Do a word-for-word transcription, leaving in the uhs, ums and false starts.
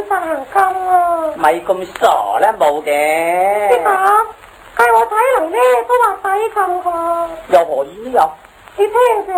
實行禁啊！ 咪咁傻啦，冇嘅。 即咁，計我睇嚟咧都話抵禁㗎。 又何以呢有？ 你聽住。